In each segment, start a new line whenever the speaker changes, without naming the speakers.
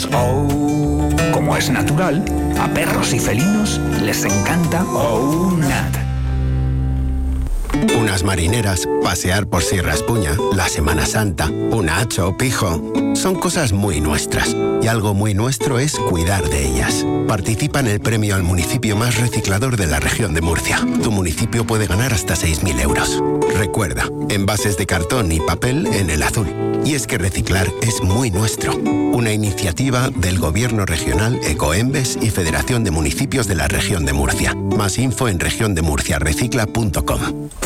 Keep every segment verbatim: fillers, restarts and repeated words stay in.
Oh, como es natural, a perros y felinos les encanta Oh Nat.
Unas marineras, pasear por Sierra Espuña, la Semana Santa, un hacho o pijo. Son cosas muy nuestras. Y algo muy nuestro es cuidar de ellas. Participa en el premio al municipio más reciclador de la región de Murcia. Tu municipio puede ganar hasta seis mil euros. Recuerda, envases de cartón y papel en el azul. Y es que reciclar es muy nuestro. Una iniciativa del Gobierno Regional, Ecoembes y Federación de Municipios de la Región de Murcia. Más info en región de murcia recicla punto com.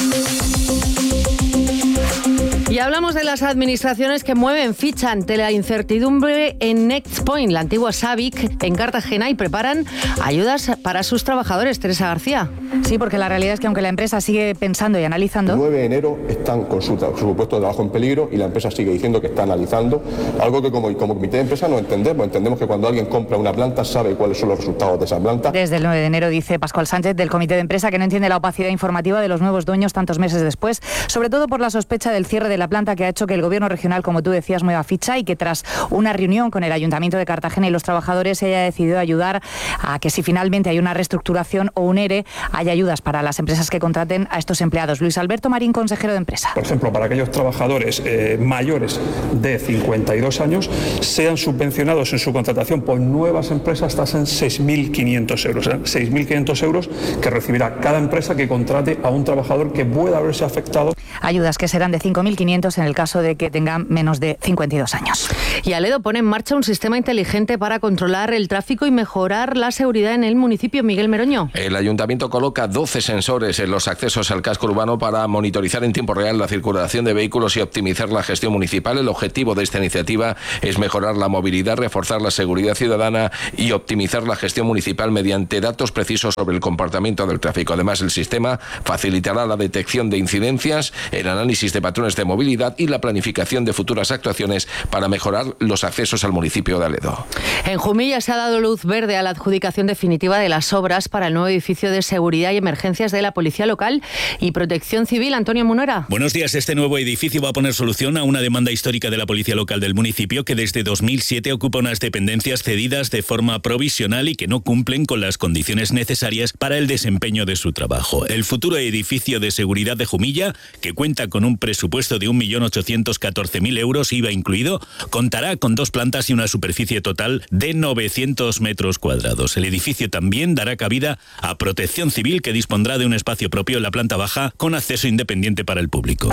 Y hablamos de las administraciones que mueven ficha ante la incertidumbre en NextPoint, la antigua Sabic, en Cartagena, y preparan ayudas para sus trabajadores. Teresa García.
Sí, porque la realidad es que aunque la empresa sigue pensando y analizando...
El nueve de enero están con su, su puesto de trabajo en peligro y la empresa sigue diciendo que está analizando, algo que como, como comité de empresa no entendemos. Entendemos que cuando alguien compra una planta sabe cuáles son los resultados de esa planta.
Desde el nueve de enero dice Pascual Sánchez del comité de empresa que no entiende la opacidad informativa de los nuevos dueños tantos meses después, sobre todo por la sospecha del cierre de la planta que ha hecho que el gobierno regional, como tú decías, mueva ficha y que tras una reunión con el Ayuntamiento de Cartagena y los trabajadores se haya decidido ayudar a que si finalmente hay una reestructuración o un ERE, haya ayudas para las empresas que contraten a estos empleados. Luis Alberto Marín, consejero de empresa.
Por ejemplo, para aquellos trabajadores eh, mayores de cincuenta y dos años, sean subvencionados en su contratación por nuevas empresas hasta en seis mil quinientos euros. ¿eh? seis mil quinientos euros que recibirá cada empresa que contrate a un trabajador que pueda haberse afectado.
Ayudas que serán de cinco mil quinientos en el caso de que tengan menos de cincuenta y dos años.
Y Aledo pone en marcha un sistema inteligente para controlar el tráfico y mejorar la seguridad en el municipio. Miguel Meroño.
El ayuntamiento coloca doce sensores en los accesos al casco urbano para monitorizar en tiempo real la circulación de vehículos y optimizar la gestión municipal. El objetivo de esta iniciativa es mejorar la movilidad, reforzar la seguridad ciudadana y optimizar la gestión municipal mediante datos precisos sobre el comportamiento del tráfico. Además, el sistema facilitará la detección de incidencias, el análisis de patrones de movilidad y la planificación de futuras actuaciones para mejorar los accesos al municipio de Aledo.
En Jumilla se ha dado luz verde a la adjudicación definitiva de las obras para el nuevo edificio de seguridad y emergencias de la Policía Local y Protección Civil. Antonio Munera.
Buenos días. Este nuevo edificio va a poner solución a una demanda histórica de la Policía Local del municipio, que desde dos mil siete ocupa unas dependencias cedidas de forma provisional y que no cumplen con las condiciones necesarias para el desempeño de su trabajo. El futuro edificio de seguridad de Jumilla, que cuenta con un presupuesto de un millón ochocientos catorce mil euros, I V A incluido, contará con dos plantas y una superficie total de novecientos metros cuadrados. El edificio también dará cabida a Protección Civil, que dispondrá de un espacio propio en la planta baja con acceso independiente para el público.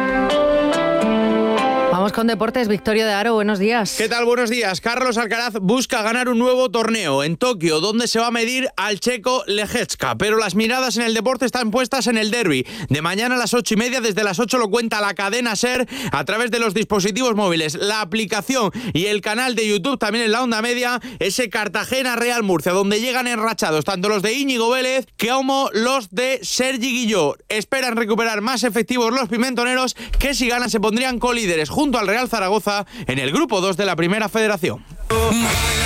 Vamos con deportes. Victorio de Aro, buenos días.
¿Qué tal? Buenos días. Carlos Alcaraz busca ganar un nuevo torneo en Tokio, donde se va a medir al checo Lejecka. Pero las miradas en el deporte están puestas en el derbi de mañana a las ocho y media. Desde las ocho lo cuenta la cadena SER a través de los dispositivos móviles, la aplicación y el canal de YouTube, también en la onda media, ese Cartagena-Real Murcia, donde llegan enrachados tanto los de Íñigo Vélez como los de Sergi Guilló. Esperan recuperar más efectivos los pimentoneros, que si ganan se pondrían colíderes junto al Real Zaragoza en el grupo dos de la Primera Federación.